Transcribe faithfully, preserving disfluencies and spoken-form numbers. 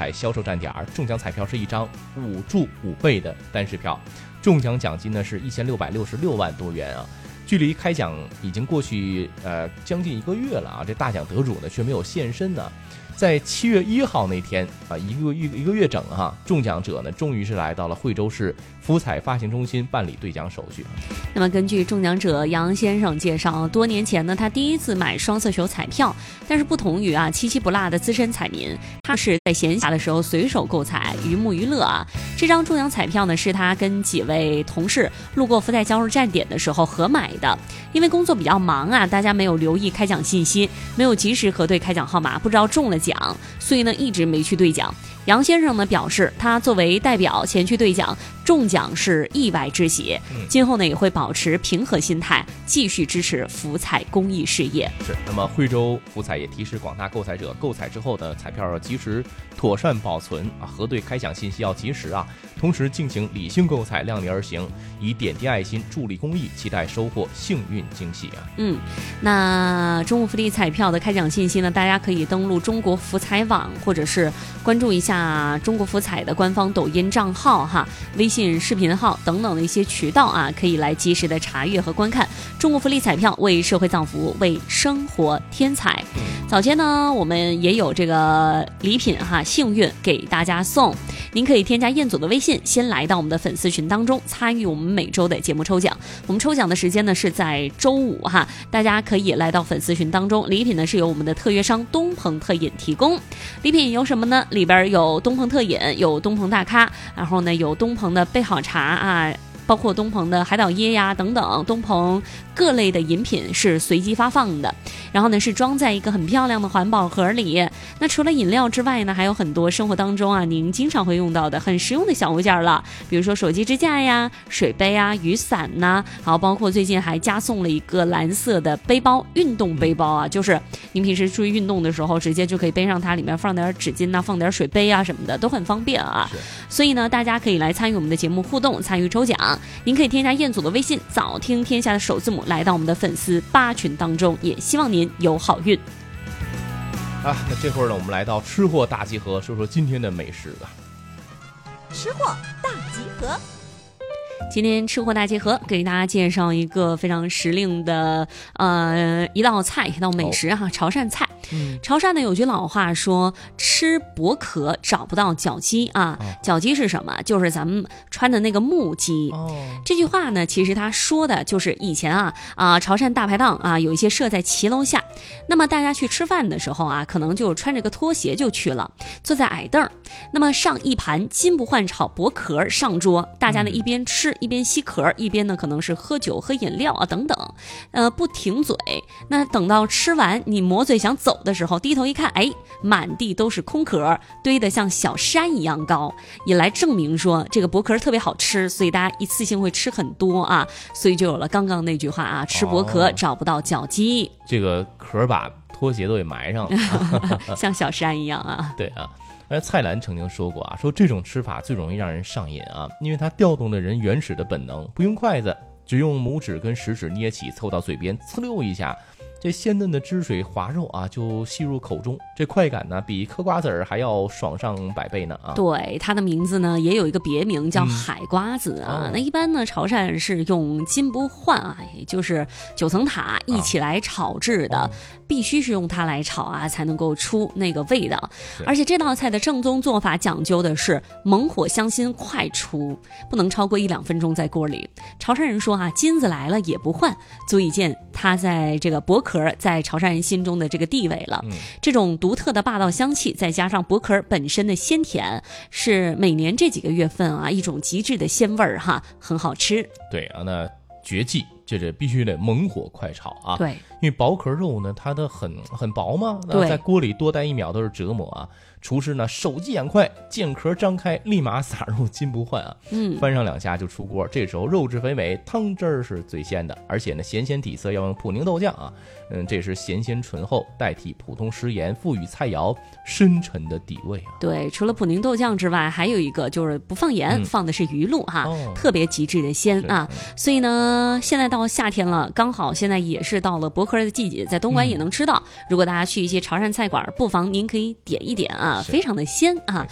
彩销售站点，中奖彩票是一张五注五倍的单式票，中奖奖金呢是一千六百六十六万多元啊。距离开奖已经过去呃将近一个月了啊，这大奖得主呢却没有现身呢。在七月一号那天啊，一个一个一个月整哈、啊，中奖者呢终于是来到了惠州市福彩发行中心办理兑奖手续。 那么根据中奖者杨先生介绍，多年前呢他第一次买双色球彩票，但是不同于啊七七不落的资深彩民，他是在闲暇的时候随手购彩，娱目娱乐啊。这张中奖彩票呢是他跟几位同事路过福彩销售站点的时候合买的，因为工作比较忙啊，大家没有留意开奖信息，没有及时核对开奖号码，不知道中了奖，所以呢一直没去兑奖。杨先生呢表示，他作为代表前去兑奖，中奖是意外之喜，今后呢也会保持平和心态，继续支持福彩公益事业。 是，那么惠州福彩也提示广大购彩者，购彩之后的彩票要及时妥善保存啊，核对开奖信息要及时啊，同时敬请理性购彩，量力而行，以点滴爱心助力公益，期待收获幸运惊喜啊。 嗯，那中国福利彩票的开奖信息呢，大家可以登录中国福彩网，或者是关注一下中国福彩的官方抖音账号哈、微信视频号等等的一些渠道啊，可以来及时的查阅和观看中国福利彩票，为社会造福，为生活添彩。早前呢我们也有这个礼品哈，幸运给大家送，您可以添加彦祖的微信，先来到我们的粉丝群当中，参与我们每周的节目抽奖。我们抽奖的时间呢是在周五哈，大家可以来到粉丝群当中。礼品呢是由我们的特约商东鹏特饮提供，礼品有什么呢？里边有东鹏特饮，有东鹏大咖，然后呢有东鹏的备好茶啊，包括东鹏的海岛椰呀等等，东鹏各类的饮品是随机发放的，然后呢是装在一个很漂亮的环保盒里。那除了饮料之外呢，还有很多生活当中啊您经常会用到的很实用的小物件了，比如说手机支架呀、水杯啊、雨伞呐、啊，好，包括最近还加送了一个蓝色的背包，运动背包啊，就是您平时出去运动的时候直接就可以背上它，里面放点纸巾啊，放点水杯啊什么的都很方便啊。所以呢大家可以来参与我们的节目互动，参与抽奖。您可以添加彦祖的微信，早听天下的首字母，来到我们的粉丝八群当中，也希望您有好运啊。那这会儿呢，我们来到吃货大集合，说说今天的美食吧。 吃货大集合。 今天吃货大集合给大家介绍一个非常时令的呃一道菜，一道美食哈、哦，潮汕菜。嗯，潮汕呢有句老话说，吃薄壳找不到脚鸡啊。哦、脚鸡是什么？就是咱们穿的那个木屐。哦，这句话呢，其实他说的就是以前啊啊潮汕大排档啊有一些设在骑楼下，那么大家去吃饭的时候啊，可能就穿着个拖鞋就去了，坐在矮凳，那么上一盘金不换炒薄壳上桌，大家呢一边吃。一边吸壳，一边呢可能是喝酒喝饮料啊等等，呃不停嘴。那等到吃完你抹嘴想走的时候，低头一看，哎，满地都是空壳，堆得像小山一样高，也来证明说这个薄壳特别好吃，所以大家一次性会吃很多啊，所以就有了刚刚那句话啊，吃薄壳找不到脚鸡、哦、 这个壳把拖鞋都给埋上了像小山一样啊。 对啊，而蔡澜曾经说过啊，说这种吃法最容易让人上瘾啊，因为它调动了人原始的本能，不用筷子，只用拇指跟食指捏起，凑到嘴边，呲溜一下，这鲜嫩的汁水滑肉啊就吸入口中，这快感呢比嗑瓜子儿还要爽上百倍呢啊！ 对，它的名字呢也有一个别名叫海瓜子啊。嗯、那一般呢潮汕是用金不换啊，也就是九层塔一起来炒制的。啊哦，必须是用它来炒啊，才能够出那个味道。而且这道菜的正宗做法讲究的是猛火香辛快出，不能超过一两分钟在锅里。潮汕人说啊，金子来了也不换，足以见它在这个薄壳在潮汕人心中的这个地位了。嗯、这种独特的霸道香气，再加上薄壳本身的鲜甜，是每年这几个月份啊一种极致的鲜味儿哈，很好吃。 对啊，那绝技就是必须得猛火快炒啊！ 对， 因为薄壳肉呢，它的很很薄嘛，那在锅里多待一秒都是折磨啊。厨师呢手疾眼快，见壳张开，立马撒入金不换啊，嗯，翻上两下就出锅。这时候肉质肥美，汤汁儿是最鲜的，而且呢咸鲜底色要用普宁豆酱啊，嗯，这是咸鲜醇厚，代替普通食盐，赋予菜肴深沉的底味啊。 对，除了普宁豆酱之外，还有一个就是不放盐，嗯、放的是鱼露哈，哦、特别极致的鲜啊。所以呢，现在到夏天了，刚好现在也是到了薄壳的季节，在东莞也能吃到。嗯、如果大家去一些潮汕菜馆，不妨您可以点一点啊。非常的鲜啊，